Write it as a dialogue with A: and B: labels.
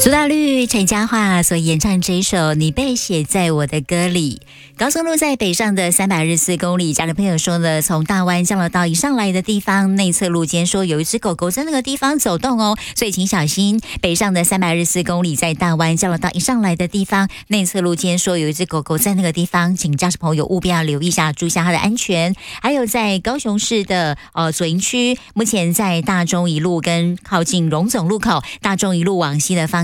A: 苏打绿、陈嘉桦所演唱这一首《你被写在我的歌里》。高速路在北上的324公里，家人朋友说呢，从大湾交流道以上来的地方，内侧路间说有一只狗狗在那个地方走动哦，所以请小心。北上的324公里，在大湾交流道以上来的地方，内侧路间说有一只狗狗在那个地方，请驾驶朋友务必要留意一下，注意一下它的安全。还有在高雄市的左营区，目前在大中一路跟靠近荣总路口，大中一路往西的方